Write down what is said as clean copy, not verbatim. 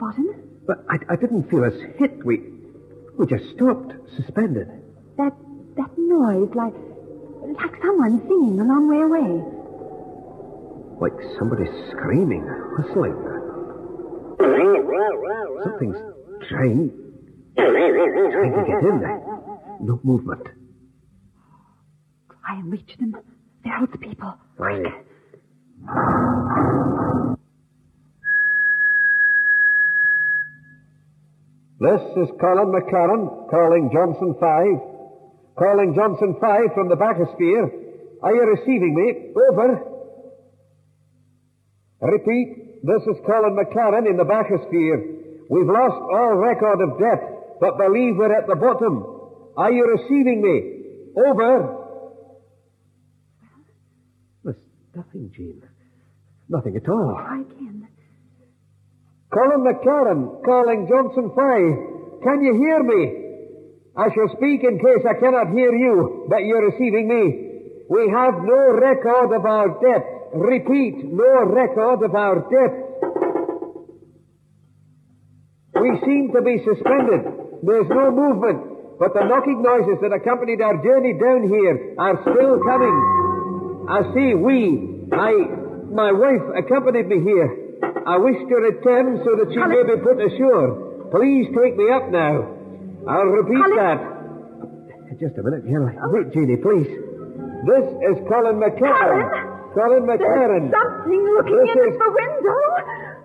bottom. But I didn't feel us hit. We just stopped, suspended. That noise, like someone singing a long way away. Like somebody screaming, whistling. Something's trying to get in there. No movement. Try and reach them. They're out people. Quick. This is Colin McLaren, calling Johnson 5. Calling Johnson 5 from the bathysphere. Are you receiving me? Over. Repeat, this is Colin McLaren in the bathysphere. We've lost all record of depth, but believe we're at the bottom. Are you receiving me? Over. There's nothing, Jean. Nothing at all. Try again. Colin McLaren, calling Johnson 5. Can you hear me? I shall speak in case I cannot hear you, but you're receiving me. We have no record of our depth. Repeat, no record of our depth. We seem to be suspended. There's no movement, but the knocking noises that accompanied our journey down here are still coming. I see my wife accompanied me here. I wish to return so that she may be put ashore. Please take me up now. I'll repeat that. Just a minute, Henry. Wait, Jeannie, please. This is Colin McLaren. Colin McLaren. There's something looking in at the window.